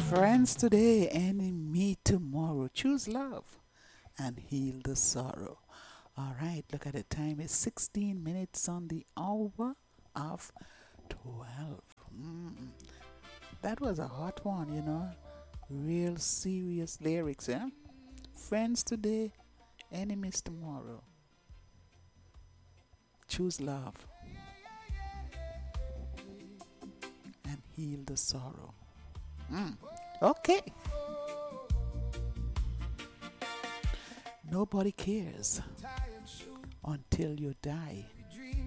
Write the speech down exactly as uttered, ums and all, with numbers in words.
Friends today, enemy tomorrow. Choose love and heal the sorrow. All right, look at the time. It's sixteen minutes on the hour of twelve. Mm, that was a hot one, you know. Real serious lyrics, eh? Friends today, enemies tomorrow. Choose love and heal the sorrow. Mm. Okay. Nobody cares until you die.